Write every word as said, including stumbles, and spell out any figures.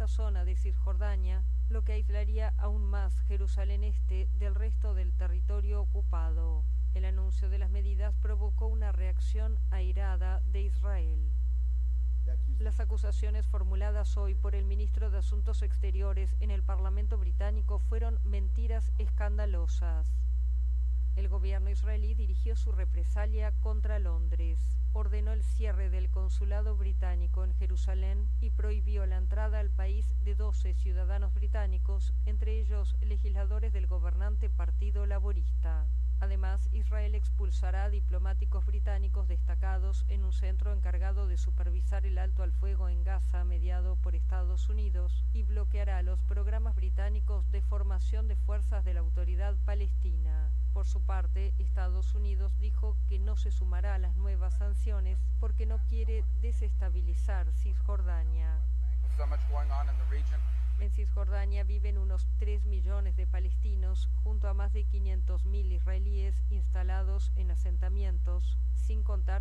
una zona de Cisjordania, lo que aislaría aún más Jerusalén Este del resto del territorio ocupado. El anuncio de las medidas provocó una reacción airada de Israel. Las acusaciones formuladas hoy por el ministro de Asuntos Exteriores en el Parlamento británico fueron mentiras escandalosas. El gobierno israelí dirigió su represalia contra Londres, ordenó el cierre del consulado británico en Jerusalén y prohibió la entrada al país de doce ciudadanos británicos, entre ellos legisladores del gobernante Partido Laborista. Además, Israel expulsará a diplomáticos británicos destacados en un centro encargado de supervisar el alto al fuego en Gaza mediado por Estados Unidos y bloqueará los programas británicos de formación de fuerzas de la Autoridad Palestina. Por su parte, Estados Unidos dijo que no se sumará a las nuevas sanciones porque no quiere desestabilizar Cisjordania. En Cisjordania viven unos tres millones de palestinos, junto a más de quinientos mil israelíes instalados en asentamientos, sin contar